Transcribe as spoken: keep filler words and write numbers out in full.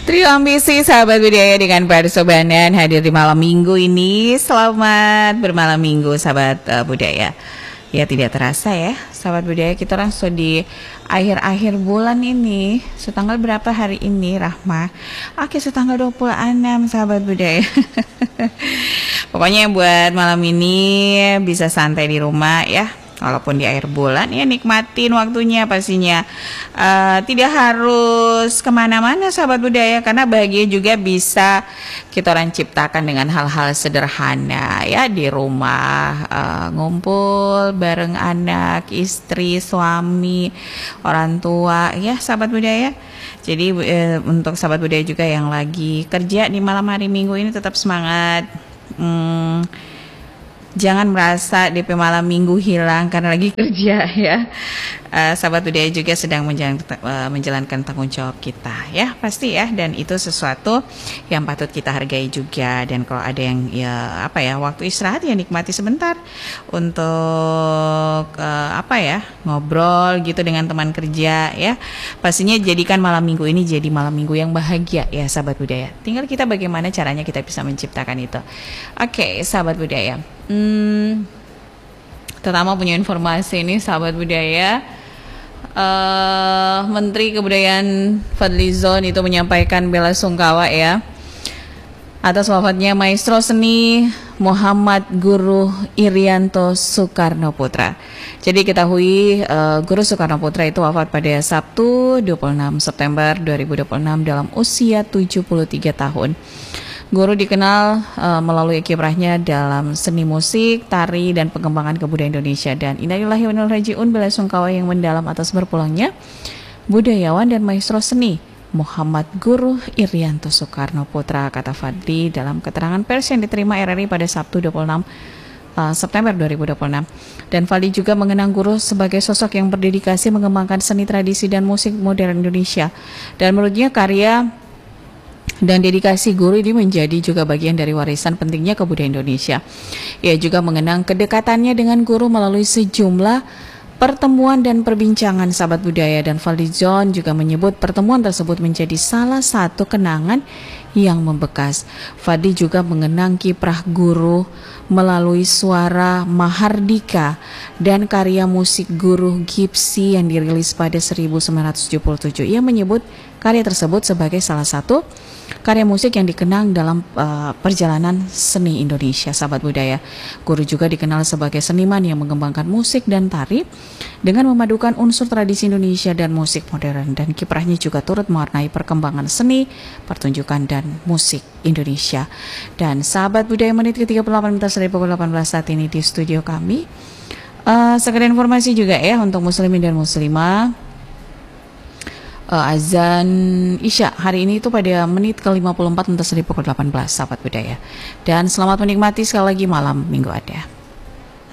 Trio Ambisi Sahabat Budaya dengan Parsobanan hadir di malam minggu ini. Selamat bermalam minggu Sahabat uh, Budaya. Ya tidak terasa ya Sahabat Budaya, kita langsung di akhir-akhir bulan ini. Setanggal berapa hari ini Rahma? Oke, setanggal dua puluh enam Sahabat Budaya. Pokoknya buat malam ini bisa santai di rumah ya. Walaupun di akhir bulan ya, nikmatin waktunya pastinya. uh, Tidak harus kemana-mana Sahabat Budaya, karena bahagia juga bisa kita orang ciptakan dengan hal-hal sederhana ya. Di rumah uh, ngumpul bareng anak, istri, suami, orang tua ya Sahabat Budaya. Jadi uh, untuk Sahabat Budaya juga yang lagi kerja di malam hari minggu ini, tetap semangat. hmm, Jangan merasa D P malam minggu hilang karena lagi kerja ya. Uh, Sahabat Budaya juga sedang menjalankan, uh, menjalankan tanggung jawab kita ya, pasti ya. Dan itu sesuatu yang patut kita hargai juga. Dan kalau ada yang ya apa ya, waktu istirahat ya nikmati sebentar untuk uh, apa ya, ngobrol gitu dengan teman kerja ya. Pastinya jadikan malam minggu ini jadi malam minggu yang bahagia ya Sahabat Budaya. Tinggal kita bagaimana caranya kita bisa menciptakan itu. Oke Sahabat Budaya. Hmm, pertama punya informasi ini Sahabat Budaya. uh, Menteri Kebudayaan Fadlizon itu menyampaikan bela sungkawa ya atas wafatnya Maestro Seni Muhammad Guru Irianto Soekarno Putra. Jadi ketahui uh, Guru Soekarno Putra itu wafat pada Sabtu dua puluh enam September dua ribu dua puluh enam dalam usia tujuh puluh tiga tahun. Guru dikenal uh, melalui kiprahnya dalam seni musik, tari, dan pengembangan kebudayaan Indonesia. Dan innalillahi wa inna ilaihi raji'un, bela sungkawa yang mendalam atas berpulangnya budayawan dan maestro seni Muhammad Guru Irianto Soekarno Putra, kata Fadli dalam keterangan pers yang diterima R R I pada Sabtu dua puluh enam September dua ribu dua puluh enam. Dan Fadli juga mengenang Guru sebagai sosok yang berdedikasi mengembangkan seni tradisi dan musik modern Indonesia. Dan menurutnya karya dan dedikasi Guru ini menjadi juga bagian dari warisan pentingnya kebudayaan Indonesia. Ia juga mengenang kedekatannya dengan Guru melalui sejumlah pertemuan dan perbincangan Sahabat Budaya. Dan Fadlizon juga menyebut pertemuan tersebut menjadi salah satu kenangan yang membekas. Fadli juga mengenang kiprah Guru melalui suara Mahardika dan karya musik Guru Gipsy yang dirilis pada seribu sembilan ratus tujuh puluh tujuh. Ia menyebut karya tersebut sebagai salah satu karya musik yang dikenang dalam uh, perjalanan seni Indonesia Sahabat Budaya. Guru juga dikenal sebagai seniman yang mengembangkan musik dan tari dengan memadukan unsur tradisi Indonesia dan musik modern. Dan kiprahnya juga turut mewarnai perkembangan seni, pertunjukan, dan musik Indonesia. Dan Sahabat Budaya, menit ke tiga puluh delapan dari pukul delapan belas saat ini di studio kami. Uh, sekedar informasi juga ya untuk muslimin dan muslimah. Uh, azan Isya hari ini itu pada menit ke lima puluh empat dari pukul delapan belas Sahabat Budaya. Dan selamat menikmati sekali lagi malam minggu Anda.